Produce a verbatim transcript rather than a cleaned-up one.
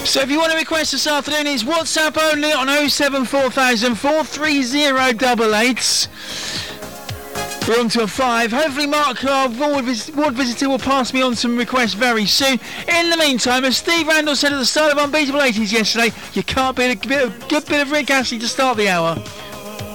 So if you want to request this afternoon, it's WhatsApp only on oh seven four thousand, four three oh, eight eight. We're on to a five. Hopefully Mark, our ward, vis- ward visitor, will pass me on some requests very soon. In the meantime, as Steve Randall said at the start of Unbeatable eighties yesterday, you can't beat a bit of, good bit of Rick Astley to start the hour.